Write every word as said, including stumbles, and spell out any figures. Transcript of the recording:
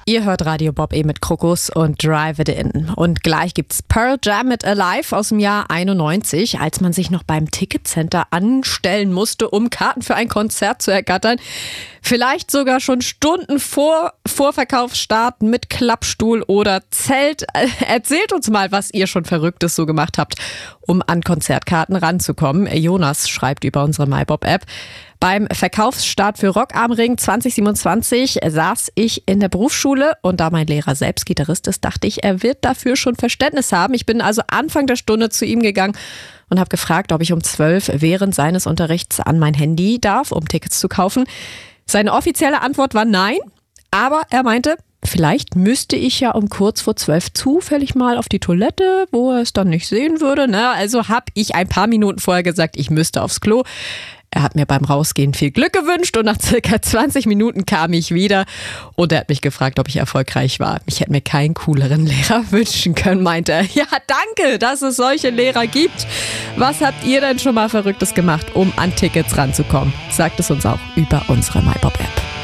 Ihr hört Radio Bob E mit Krokus und Drive It In. Und gleich gibt's Pearl Jam mit Alive aus dem Jahr einundneunzig, als man sich noch beim Ticketcenter anstellen musste, um Karten für ein Konzert zu ergattern. Vielleicht sogar schon Stunden vor Vorverkaufsstart mit Klappstuhl oder Zelt. Erzählt uns mal, was ihr schon Verrücktes so gemacht habt, um an Konzertkarten ranzukommen. Jonas schreibt über unsere MyBob-App: Beim Verkaufsstart für Rock am Ring zwanzig siebenundzwanzig saß ich in der Berufsschule und da mein Lehrer selbst Gitarrist ist, dachte ich, er wird dafür schon Verständnis haben. Ich bin also Anfang der Stunde zu ihm gegangen und habe gefragt, ob ich um zwölf während seines Unterrichts an mein Handy darf, um Tickets zu kaufen. Seine offizielle Antwort war nein, aber er meinte, vielleicht müsste ich ja um kurz vor zwölf zufällig mal auf die Toilette, wo er es dann nicht sehen würde. Na, also habe ich ein paar Minuten vorher gesagt, ich müsste aufs Klo. Er hat mir beim Rausgehen viel Glück gewünscht und nach circa zwanzig Minuten kam ich wieder und er hat mich gefragt, ob ich erfolgreich war. Ich hätte mir keinen cooleren Lehrer wünschen können, meinte er. Ja, danke, dass es solche Lehrer gibt. Was habt ihr denn schon mal Verrücktes gemacht, um an Tickets ranzukommen? Sagt es uns auch über unsere MyBob-App.